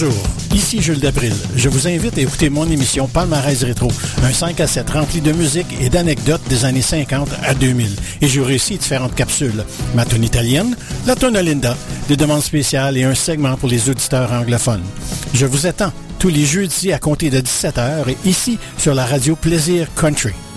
Bonjour, ici Jules Dabril. Je vous invite à écouter mon émission Palmarès Rétro, un 5 à 7 rempli de musique et d'anecdotes des années 50 à 2000. Et j'aurai aussi différentes capsules. Ma tune italienne, la tune à Linda, des demandes spéciales et un segment pour les auditeurs anglophones. Je vous attends tous les jeudis à compter de 17h et ici sur la radio Plaisir Country.